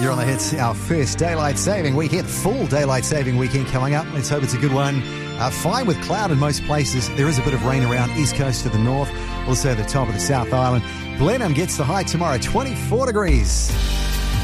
on the hits. Our first daylight saving weekend, full daylight saving weekend coming up. Let's hope it's a good one. Fine with cloud in most places. There is a bit of rain around east coast to the north. Also the top of the South Island. Blenheim gets the high tomorrow, 24 degrees.